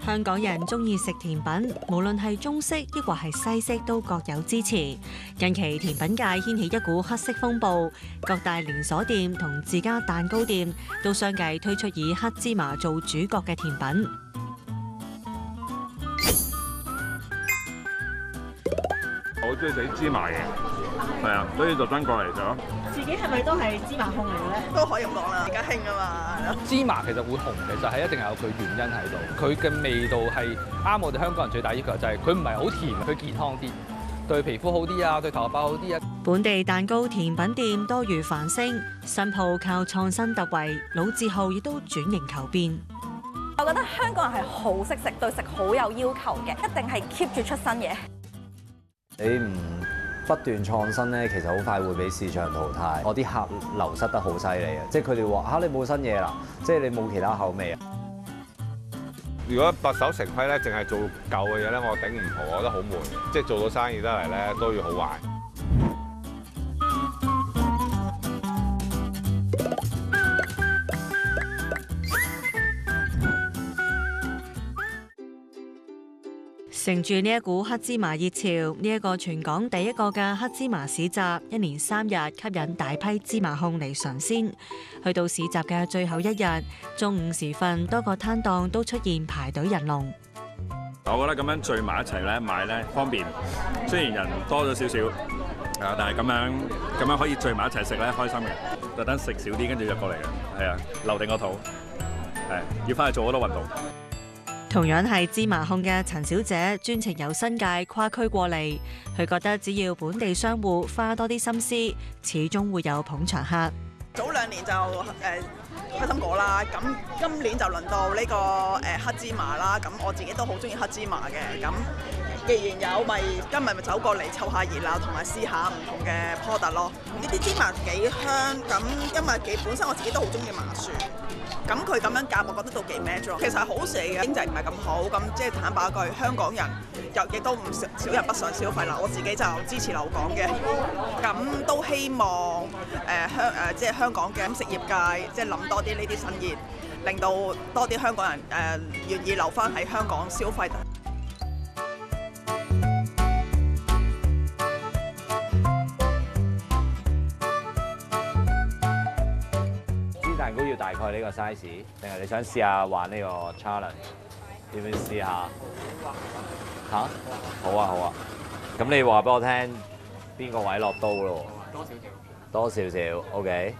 香港人中意食甜品，無論係中式抑或係西式都各有支持。近期甜品界掀起一股黑色風暴，各大連鎖店同自家蛋糕店都相繼推出以黑芝麻做主角嘅甜品。 我中意食芝麻嘅，係啊，所以特登過嚟咗。 自己係咪都係芝麻控嚟嘅咧？ 都可以咁講啦，而家興啊嘛。 芝麻其實會紅，其實係一定係有佢原因喺度。佢嘅味道係啱我哋香港人最大要求，就係佢唔係好甜，佢健康啲，對皮膚好啲啊，對頭髮好啲啊。 本地蛋糕甜品店多如繁星，新鋪靠創新突圍，老字號亦都轉型求變。 我覺得香港人係好識食，對食好有要求嘅，一定係 keep 住出新嘢。 你唔不斷創新咧，其實好快會俾市場淘汰。我啲客流失得好犀利啊！即係佢哋話嚇你冇新嘢啦，即係你冇其他口味啊！ 如果墨守成規咧，淨係做舊嘅嘢咧，我頂唔好，我覺得好悶。即係做到生意得嚟咧，都要好壞。 乘住呢一股黑芝麻熱潮，呢一個全港第一個嘅黑芝麻市集，一連3日吸引大批芝麻控嚟嘗鮮。去到市集嘅最後一日，中午時分，多個攤檔都出現排隊人龍。 我覺得咁樣聚埋一齊咧買咧方便，雖然人多咗少少，但係咁樣可以聚埋一齊食咧開心嘅。特登食少啲，跟住入過嚟嘅，係啊，留定個肚，係要翻去做好多運動。 同樣係芝麻控嘅陳小姐，專程由新界跨區過嚟。佢覺得只要本地商戶花多啲心思，始終會有捧場客。 早2年就開心果啦，咁今年就輪到呢個黑芝麻啦。咁我自己都好中意黑芝麻嘅，咁既然有，咪今日咪走過嚟湊下熱鬧，同埋試下唔同嘅 product 咯。呢啲芝麻幾香，咁因為本身我自己都好中意麻薯。咁佢咁樣夾，我覺得都幾 match 咯。其實係好事嚟嘅，經濟唔係咁好，咁即係坦白一句，香港人亦都唔少人北上消費啦。我自己就支持留港嘅，咁都希望即係香港嘅飲食業界即係諗多啲呢啲新意，令到多啲香港人願意留翻喺香港消費。 蛋糕要大概呢個 size，定係你想試下玩呢個 challenge？ 要唔要試下？嚇？好啊好啊！咁你話俾我聽邊個位落刀咯？多少少 ，OK。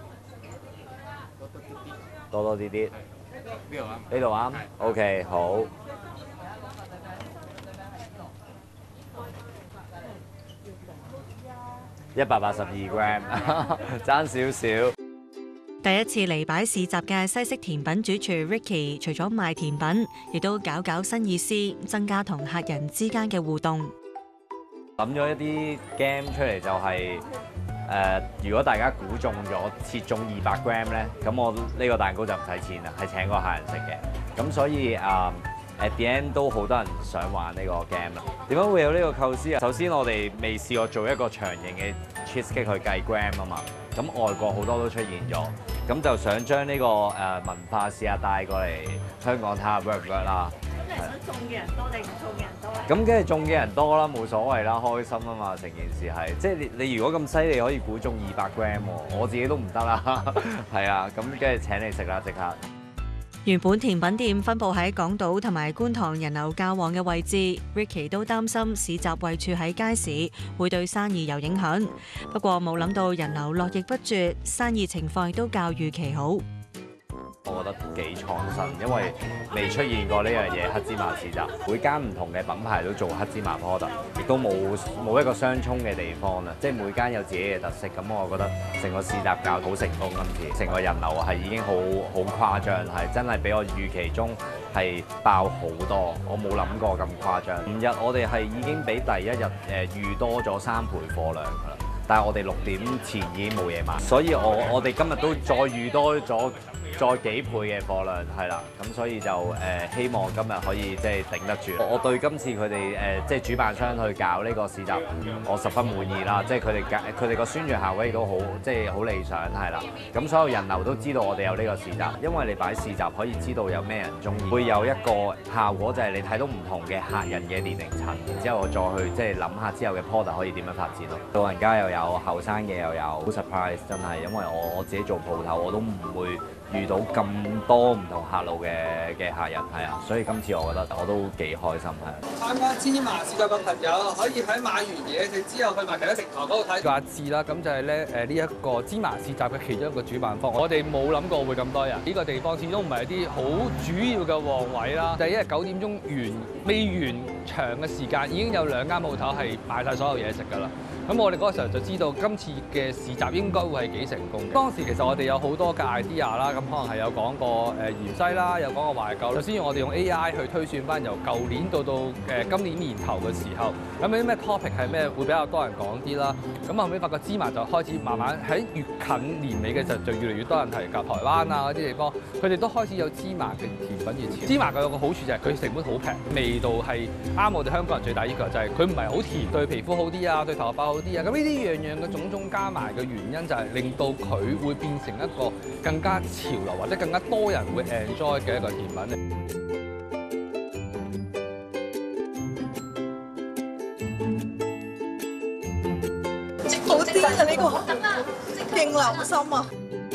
多啲啲。呢度啱。OK， 好。182 gram， 爭少少。 第一次嚟擺市集嘅西式甜品主廚 Ricky， 除咗賣甜品，亦都搞新意思，增加同客人之間嘅互動。 諗咗一啲 game 出嚟就係如果大家估中咗切中200 gram 咧，咁我呢個蛋糕就唔使錢啦，係請個客人食嘅。咁所以at the end 都好多人想玩呢個 game 啦。點解會有呢個構思啊？首先我哋未試過做一個長形嘅 cheesecake 去計 gram 啊嘛。咁外國好多都出現咗，咁就想將呢個文化試下帶過嚟香港睇下 work 唔 work 啦。 咁你係想中嘅人多定唔中嘅人多咧？ 咁梗係中嘅人多啦，冇所謂啦，開心啊嘛！成件事係，即係你如果咁犀利可以估中200 gram 喎，我自己都唔得啦。係啊，咁梗係請你食啦，即刻。 原本甜品店分佈喺港島同埋觀塘人流較旺嘅位置 ，Ricky 都擔心市集位處喺街市會對生意有影響。不過冇諗到人流絡繹不絕，生意情況亦都較預期好。 我覺得幾創新，因為未出現過呢樣嘢黑芝麻市集。每間唔同嘅品牌都做黑芝麻 product， 亦都冇一個相衝嘅地方啦。即係每間有自己嘅特色，咁我覺得成個市集搞好成功。今次成個人流係已經好誇張，係真係比我預期中係爆好多。我冇諗過咁誇張。5日我哋係已經比第一日預多咗3倍貨量㗎啦。但係我哋6點前已經冇嘢賣，所以我哋今日都再預多咗再幾倍嘅貨量係啦，咁所以就希望今日可以即係頂得住。我對今次佢哋即係主辦商去搞呢個市集，我十分滿意啦。即係佢哋個宣傳效果亦都好，即係好理想係啦。咁所有人流都知道我哋有呢個市集，因為你擺市集可以知道有咩人中意，會有一個效果就係你睇到唔同嘅客人嘅年齡層，然之後再去即係諗下之後嘅 product 可以點樣發展咯。老人家又有，後生嘅又有，好 surprise 真係，因為我自己做鋪頭我都唔會遇到咁多唔同客路嘅客人係啊，所以今次我覺得我都幾開心係。 參加芝麻市集嘅朋友可以喺買完嘢食之後去埋其他平台嗰度睇。 個阿志啦，咁就係咧呢一個芝麻市集嘅其中一個主辦方。我哋冇諗過會咁多人，呢個地方始終唔係一啲好主要嘅旺位啦。就係一日9點鐘未完場嘅時間，已經有2間鋪頭係賣晒所有嘢食㗎啦。咁我哋嗰個時候就知道今次嘅市集應該會係幾成功嘅。當時其實我哋有好多嘅 idea 啦，咁可能係有講過芫茜啦，有講過懷舊。首先我哋用 AI 去推算翻由舊年到今年年頭嘅時候，咁有啲咩 topic 係咩會比較多人講啲啦。咁後尾發覺芝麻就開始慢慢喺越近年尾嘅時候就越嚟越多人提及台灣啊嗰啲地方，佢哋都開始有芝麻嘅甜品熱潮。芝麻佢有個好處就係佢成本好平，味道係啱我哋香港人最大要求，就係佢唔係好甜，對皮膚好啲啊，對頭髮好啲啊。咁呢啲樣樣嘅種種加埋嘅原因就係令到佢會變成一個更加潮流或者更加多人會 enjoy 嘅一個甜品嚟。 好啲啊！呢個勁流心啊！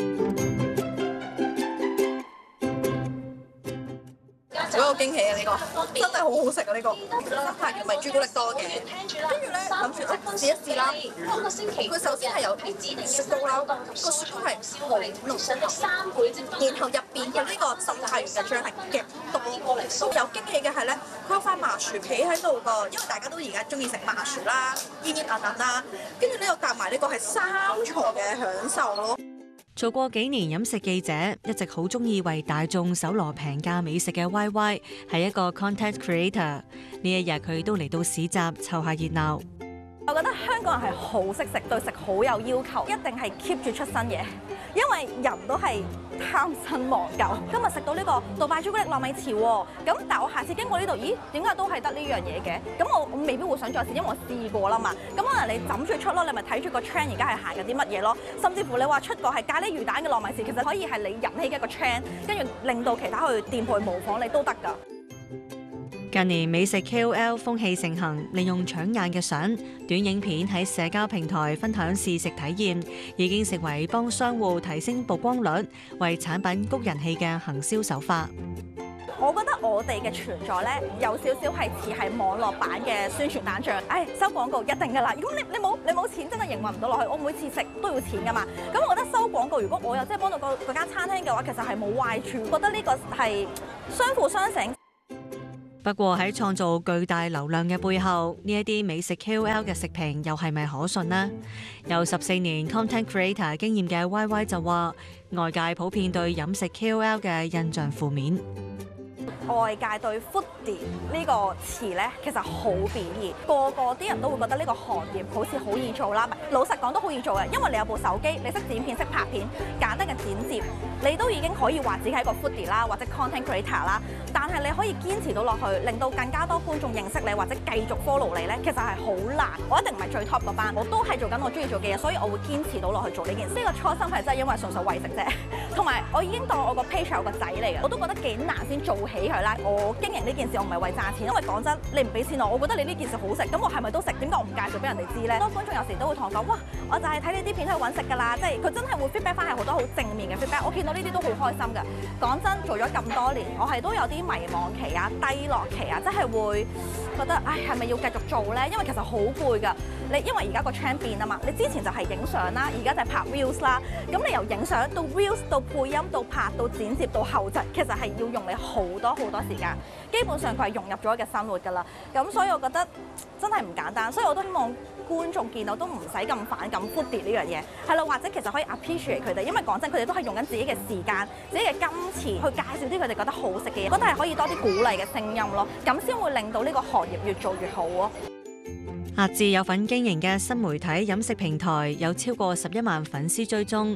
好有驚喜啊！呢個真係好好食啊！呢個生態嘅咪朱古力多嘅，跟住咧諗住試一試啦。佢首先係有雪糕啦，個雪糕係好濃稠，然後入邊嘅呢個生態園嘅醬係極多。都有驚喜嘅係咧，佢有塊麻薯皮喺度㗎，因為大家都而家中意食麻薯啦、煙煙韌韌啦，跟住呢個夾埋呢個係3重嘅享受咯。 做過幾年飲食記者，一直好中意為大眾搜羅平價美食嘅 YY 係一個 content creator。呢一日佢都嚟到市集湊下熱鬧。 我覺得香港人係好識食，對食好有要求，一定係 keep 住出新嘢，因為人都係貪新忘舊。今日食到呢個杜拜朱古力糯米糍喎，咁但係我下次經過呢度，咦點解都係得呢樣嘢嘅？咁我未必會想再試，因為我試過啦嘛。咁可能你枕住出咯，你咪睇住個 trend 而家係行緊啲乜嘢咯。甚至乎你話出個係咖喱魚蛋嘅糯米糍，其實可以係你引起嘅一個 trend，跟住令到其他去店鋪去模仿你都得㗎。 近年美食 KOL 風氣盛行，利用搶眼嘅相、短影片喺社交平台分享試食體驗，已經成為幫商戶提升曝光率、為產品谷人氣嘅行銷手法。 我覺得我哋嘅存在咧，有少少係似係網絡版嘅宣傳單張。收廣告一定㗎啦。如果你冇錢，真係營運唔到落去。我每次食都要錢㗎嘛。咁我覺得收廣告，如果我又真係幫到嗰間餐廳嘅話，其實係冇壞處。覺得呢個係相輔相成。 不過喺創造巨大流量嘅背後，呢一啲美食 KOL 嘅食評又係咪可信呢？有14年 content creator 經驗嘅 YY 就話，外界普遍對飲食 KOL 嘅印象負面。 外界對 foodie 呢個詞咧，其實好貶義，個啲人都會覺得呢個行業好似好易做啦。老實講都好易做嘅，因為你有部手機，你識剪片、識拍片，簡單嘅剪接，你都已經可以話自己係一個 foodie 啦，或者 content creator 啦。但係你可以堅持到落去，令到更加多觀眾認識你，或者繼續 follow 你咧，其實係好難。我一定唔係最 top 嗰班，我都係做緊我中意做嘅嘢，所以我會堅持到落去做呢件事。呢個初心係真係因為純粹為食啫，同埋我已經當我個 page 有個仔嚟嘅，我都覺得幾難先做起佢啦。我經營呢件事，我唔係為賺錢，因為講真，你唔俾錢我覺得你呢件事好食，咁我係咪都食？點解我唔介紹俾人哋知咧？多觀眾有時都會同我講，哇，我就係睇你啲片去揾食㗎啦，即係佢真係會 feedback 翻係好多好正面嘅 feedback。我見到呢啲都好開心㗎。講真，做咗咁多年，我係都有啲迷茫期啊、低落期啊，真係會覺得，唉，係咪要繼續做咧？因為其實好攰㗎。因為而家個 trend 變啊嘛，你之前就係影相啦，而家就係拍 reels 啦。咁你由影相到 reels 到配音到拍到剪接到後製，其實係要用你好多時間。基本上佢係融入咗嘅生活㗎啦。咁所以我覺得真係唔簡單。所以我都希望觀眾見到都唔使咁反感 foodie 呢樣嘢，係啦，或者其實可以 appreciate 佢哋，因為講真，佢哋都係用緊自己嘅時間、自己嘅金錢去介紹啲佢哋覺得好食嘅嘢，覺得係可以多啲鼓勵嘅聲音咯，咁先會令到呢個行業越做越好咯。 阿志有份經營嘅新媒體飲食平台有超過11萬粉絲追蹤，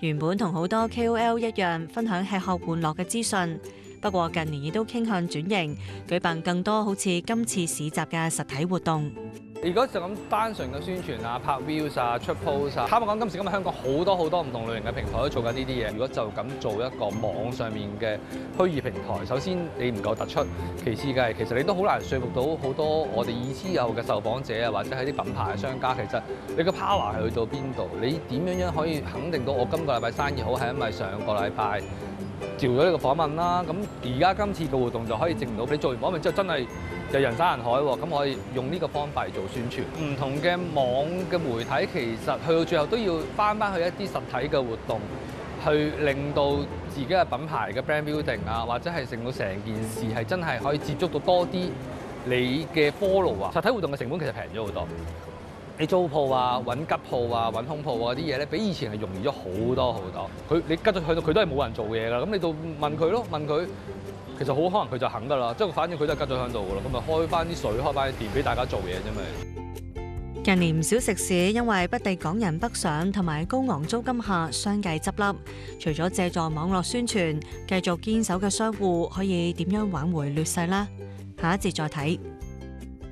原本同好多 KOL 一樣分享吃喝玩樂嘅資訊，不過近年亦都傾向轉型，舉辦更多好似今次市集嘅實體活動。 如果就咁單純嘅宣傳啊、拍 views 啊、出 post 啊，坦白講，今時今日香港好多唔同類型嘅平台都做緊呢啲嘢。如果就咁做一個網上面嘅虛擬平台，首先你唔夠突出，其次嘅係其實你都好難說服到好多我哋已知有嘅受訪者啊，或者係啲品牌嘅商家，其實你個 power 係去到邊度？你點樣可以肯定到我今個禮拜生意好係因為上個禮拜照咗呢個訪問啦？咁而家今次嘅活動就可以證明到你做完訪問之後真係就人山人海喎，咁我哋用呢個方法嚟做宣傳。唔同嘅網嘅媒體其實去到最後都要翻去一啲實體嘅活動，去令到自己嘅品牌嘅 brand building 啊，或者係令到成件事係真係可以接觸到多啲你嘅 follow 啊。實體活動嘅成本其實平咗好多。你租鋪啊、揾吉鋪啊、揾空鋪啊啲嘢咧，比以前係容易咗好多好多。你吉咗去到佢都係冇人做嘢㗎，咁你就問佢咯，問佢。其實好可能佢就肯㗎啦，即係反正佢都係吉咗喺度㗎啦，咁咪開翻啲水、開翻啲電俾大家做嘢啫嘛。 近年唔少食肆因為不敵港人北上同埋高昂租金下，相繼執笠。除咗借助網絡宣傳，繼續堅守嘅商戶可以點樣挽回劣勢呢？下一節再睇。